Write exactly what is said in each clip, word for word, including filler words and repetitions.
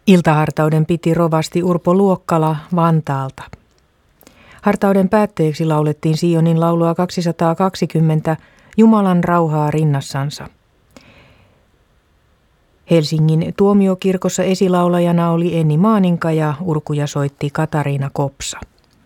Iltahartauden piti rovasti Urpo Luokkala Vantaalta. Hartauden päätteeksi laulettiin Sionin laulua kaksisataakaksikymmentä Jumalan rauhaa rinnassansa. Helsingin tuomiokirkossa esilaulajana oli Enni Maaninka ja urkuja soitti Katariina Kopsa.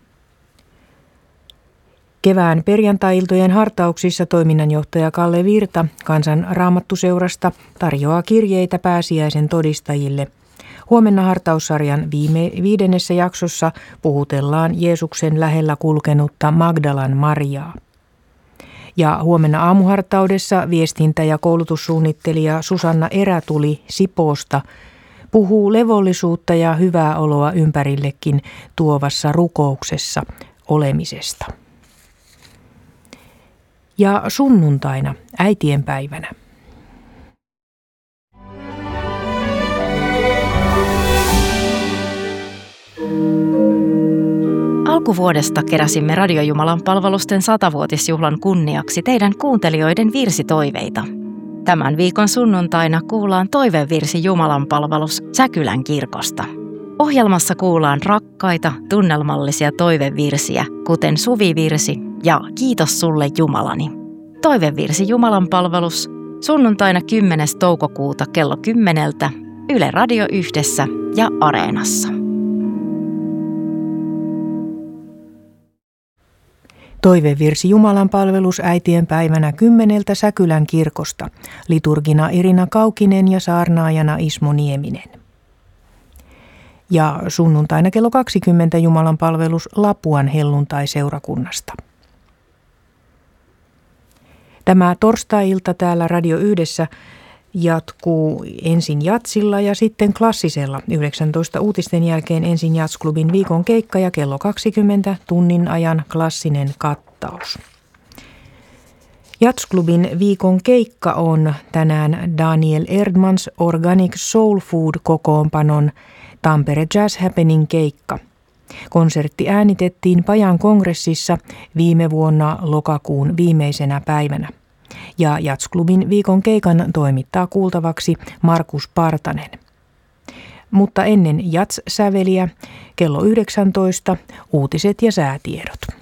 Kevään perjantai-iltojen hartauksissa toiminnanjohtaja Kalle Virta Kansan Raamattuseurasta tarjoaa kirjeitä pääsiäisen todistajille. Huomenna hartaussarjan viime, viidennessä jaksossa puhutellaan Jeesuksen lähellä kulkenutta Magdalan Mariaa. Ja huomenna aamuhartaudessa viestintä- ja koulutussuunnittelija Susanna Erätuli Sipoosta puhuu levollisuutta ja hyvää oloa ympärillekin tuovassa rukouksessa olemisesta. Ja sunnuntaina, äitienpäivänä. Alkuvuodesta keräsimme Radiojumalan palvelusten satavuotisjuhlan kunniaksi teidän kuuntelijoiden virsitoiveita. Tämän viikon sunnuntaina kuullaan toivevirsi Jumalan palvelus Säkylän kirkosta. Ohjelmassa kuullaan rakkaita, tunnelmallisia toivevirsiä, kuten Suvivirsi ja Kiitos sulle Jumalani. Toivevirsi Jumalan palvelus sunnuntaina kymmenes toukokuuta kello kymmeneltä Yle Radio Yhdessä ja Areenassa. Toivevirsi Jumalan palvelus äitienpäivänä kymmeneltä Säkylän kirkosta. Liturgina Irina Kaukinen ja saarnaajana Ismo Nieminen. Ja sunnuntaina kello kaksikymmentä Jumalan palvelus Lapuan helluntai-seurakunnasta. Tämä torstai-ilta täällä Radio Yhdessä jatkuu ensin jatsilla ja sitten klassisella. yhdeksäntoista uutisten jälkeen ensin Jatsklubin viikon keikka ja kello kaksikymmentä tunnin ajan klassinen kattaus. Jatsklubin viikon keikka on tänään Daniel Erdmans Organic Soul Food -kokoonpanon Tampere Jazz Happening keikka. Konsertti äänitettiin Pajan kongressissa viime vuonna lokakuun viimeisenä päivänä. Ja Jatsklubin viikon keikan toimittaa kuultavaksi Markus Partanen. Mutta ennen jats-säveliä kello yhdeksäntoista uutiset ja säätiedot.